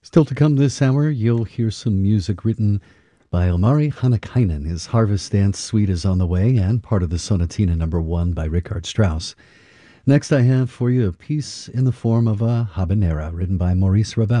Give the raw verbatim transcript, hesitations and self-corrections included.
Still to come this hour, you'll hear some music written by Omari Hanakainen. His Harvest Dance Suite is on the way, and part of the Sonatina Number One by Richard Strauss. Next, I have for you a piece in the form of a habanera written by Maurice Ravel.